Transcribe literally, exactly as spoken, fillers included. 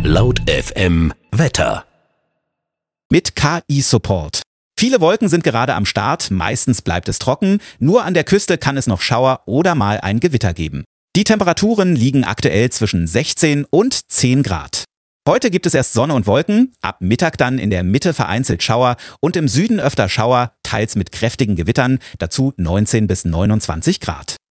Laut F M Wetter. Mit K I-Support. Viele Wolken sind gerade am Start, meistens bleibt es trocken, nur an der Küste kann es noch Schauer oder mal ein Gewitter geben. Die Temperaturen liegen aktuell zwischen sechzehn und zehn Grad. Heute gibt es erst Sonne und Wolken, ab Mittag dann in der Mitte vereinzelt Schauer und im Süden öfter Schauer, teils mit kräftigen Gewittern, dazu neunzehn bis neunundzwanzig Grad.